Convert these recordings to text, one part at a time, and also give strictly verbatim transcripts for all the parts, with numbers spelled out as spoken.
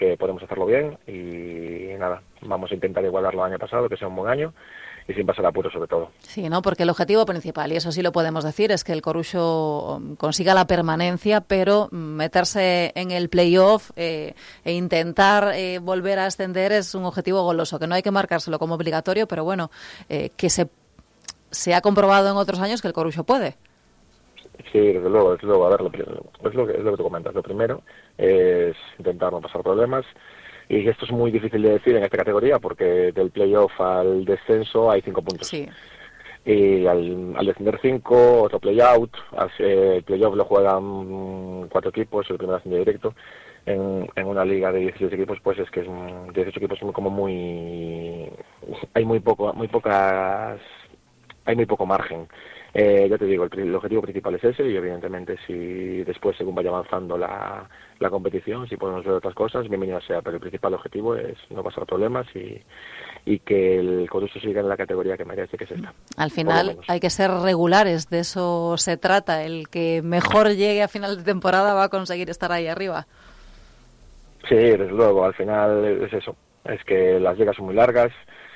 que podemos hacerlo bien y nada, vamos a intentar igualarlo el año pasado, que sea un buen año y sin pasar apuro sobre todo. Sí, ¿no? Porque el objetivo principal, y eso sí lo podemos decir, es que el Coruxo consiga la permanencia, pero meterse en el playoff eh, e intentar eh, volver a ascender es un objetivo goloso, que no hay que marcárselo como obligatorio, pero bueno, eh, que se, se ha comprobado en otros años que el Coruxo puede. Sí, desde luego, desde luego. A ver, lo, es, lo que, es lo que tú comentas. Lo primero es intentar no pasar problemas. Y esto es muy difícil de decir en esta categoría porque del playoff al descenso hay cinco puntos. Sí. Y al, al descender cinco, otro playout. El playoff lo juegan cuatro equipos, el primer ascendido directo. En, en una liga de dieciséis equipos, pues es que es dieciocho equipos como muy... Hay muy poco, muy pocas... Hay muy poco margen. Eh, ya te digo, el, el objetivo principal es ese y evidentemente si después, según vaya avanzando la, la competición, si podemos ver otras cosas, bienvenido sea, pero el principal objetivo es no pasar problemas y, y que el Coruxo siga en la categoría que merece, que es esta. Al final hay que ser regulares, de eso se trata. El que mejor llegue a final de temporada va a conseguir estar ahí arriba. Sí, desde luego, al final es eso, es que las ligas son muy largas.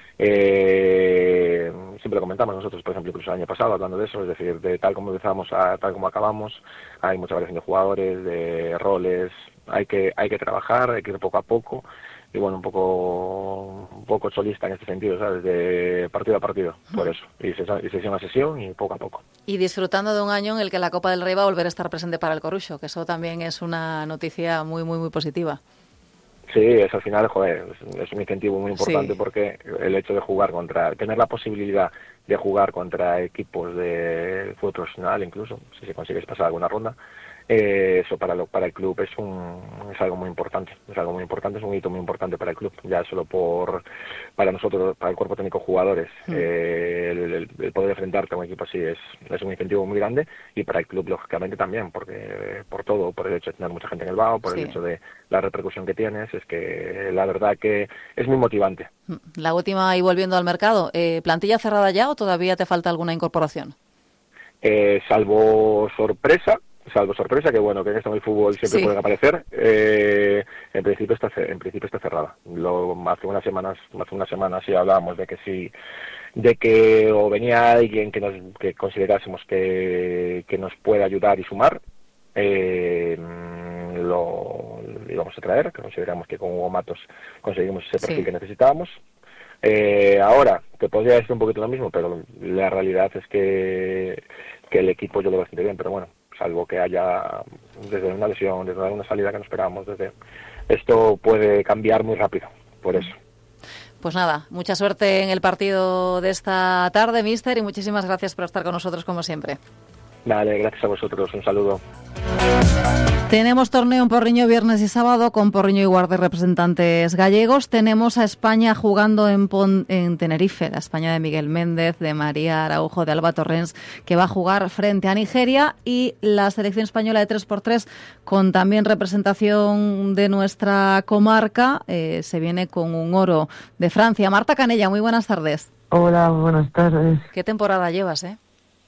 Eh, siempre lo comentamos nosotros, por ejemplo, incluso el año pasado, hablando de eso, es decir, de tal como empezamos a tal como acabamos, hay mucha variación de jugadores, de roles, hay que hay que trabajar, hay que ir poco a poco y bueno, un poco un poco solista en este sentido, ¿sabes? De partido a partido, por eso, y, ses y sesión a sesión y poco a poco. Y disfrutando de un año en el que la Copa del Rey va a volver a estar presente para el Coruxo, que eso también es una noticia muy, muy, muy positiva. Sí, es al final, joder, es, es un incentivo muy importante sí. Porque el hecho de jugar contra, tener la posibilidad de jugar contra equipos de fútbol profesional incluso, si se consigues pasar alguna ronda, eh, eso para lo, para el club es un es algo muy importante, es algo muy importante, es un hito muy importante para el club, ya solo por para nosotros, para el cuerpo técnico jugadores, mm. eh, el, el, el poder enfrentarte a un equipo así es, es un incentivo muy grande y para el club lógicamente también, porque por todo, por el hecho de tener mucha gente en el B A O, por sí. el hecho de la repercusión que tienes, es que la verdad que es muy motivante. La última, y volviendo al mercado, eh, ¿plantilla cerrada ya o todavía te falta alguna incorporación? Eh, salvo sorpresa, salvo sorpresa, que bueno, que en esto en el fútbol siempre sí. pueden aparecer, eh, en principio está en principio está cerrada. Lo, hace unas semanas, hace unas semanas sí hablábamos de que sí, de que o venía alguien que nos que considerásemos que, que nos puede ayudar y sumar, eh, lo íbamos a traer, que consideramos que con Hugo Matos conseguimos ese perfil sí. que necesitábamos. Eh, ahora, te podría decir un poquito lo mismo, pero la realidad es que, que el equipo yo lo veo bastante bien, pero bueno, salvo que haya desde una lesión, desde una salida que no esperábamos, desde esto puede cambiar muy rápido, por eso. Pues nada, mucha suerte en el partido de esta tarde, míster, y muchísimas gracias por estar con nosotros como siempre. Vale, gracias a vosotros, un saludo. Tenemos torneo en Porriño viernes y sábado con Porriño y Guarde representantes gallegos. Tenemos a España jugando en, Pon en Tenerife, la España de Miguel Méndez, de María Araujo, de Alba Torrens, que va a jugar frente a Nigeria, y la selección española de tres por tres con también representación de nuestra comarca, eh, se viene con un oro de Francia. Marta Canella, muy buenas tardes. Hola, buenas tardes. ¿Qué temporada llevas, eh?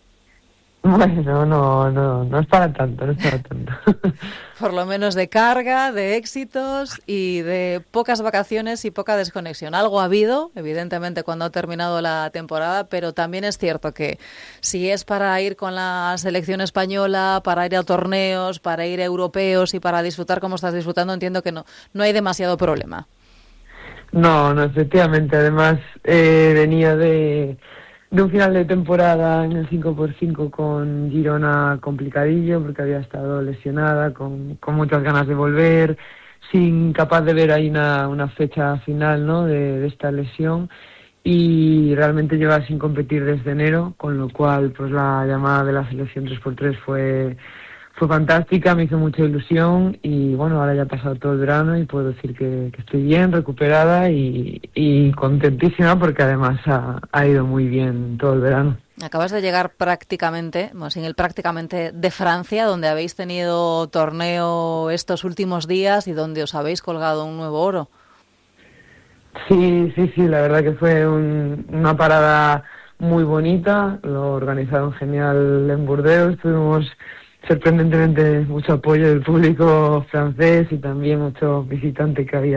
Bueno, no, no, no es para tanto, no es para tanto. Por lo menos de carga, de éxitos y de pocas vacaciones y poca desconexión. Algo ha habido, evidentemente, cuando ha terminado la temporada, pero también es cierto que si es para ir con la selección española, para ir a torneos, para ir a europeos y para disfrutar como estás disfrutando, entiendo que no, no hay demasiado problema. No, no, efectivamente. Además, eh, venía de... de un final de temporada en el cinco por cinco con Girona complicadillo porque había estado lesionada, con, con muchas ganas de volver, sin capaz de ver ahí una, una fecha final, ¿no?, de, de esta lesión, y realmente llevaba sin competir desde enero, con lo cual pues la llamada de la selección tres por tres fue fue fantástica, me hizo mucha ilusión y bueno, ahora ya ha pasado todo el verano y puedo decir que, que estoy bien, recuperada y, y contentísima porque además ha, ha ido muy bien todo el verano. Acabas de llegar prácticamente, bueno, sin el prácticamente, de Francia, donde habéis tenido torneo estos últimos días y donde os habéis colgado un nuevo oro. Sí, sí, sí, la verdad que fue un, una parada muy bonita, lo organizaron genial en Burdeos, estuvimos sorprendentemente mucho apoyo del público francés y también muchos visitantes que había